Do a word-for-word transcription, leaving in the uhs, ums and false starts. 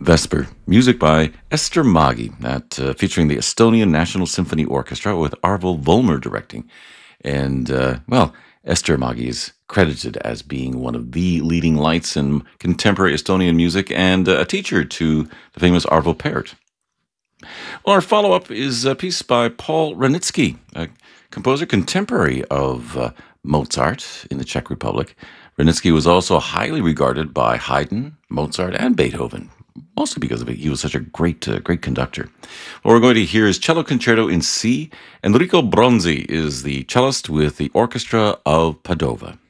Vesper, music by Ester Magi, that uh, featuring the Estonian National Symphony Orchestra with Arvo Volmer directing. And, uh, well, Ester Magi is credited as being one of the leading lights in contemporary Estonian music and uh, a teacher to the famous Arvo Pärt. Well, our follow-up is a piece by Paul Wranitzky, a composer contemporary of uh, Mozart in the Czech Republic. Wranitzky was also highly regarded by Haydn, Mozart, and Beethoven, mostly because of it. He was such a great, uh, great conductor. What we're going to hear is Cello Concerto in C. Enrico Bronzi is the cellist with the Orchestra of Padova.